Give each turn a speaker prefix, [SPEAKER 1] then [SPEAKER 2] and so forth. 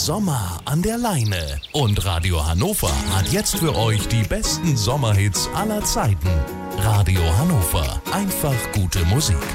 [SPEAKER 1] Sommer an der Leine. Und Radio Hannover hat jetzt für euch die besten Sommerhits aller Zeiten. Radio Hannover. Einfach gute Musik.